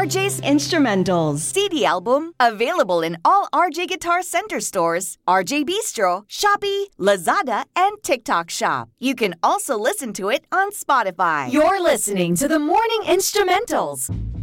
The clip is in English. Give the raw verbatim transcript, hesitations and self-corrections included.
R J's Instrumentals C D album, available in all R J Guitar Center stores, R J Bistro, Shopee, Lazada, and TikTok Shop. You can also listen to it on Spotify. You're listening to the Morning Instrumentals.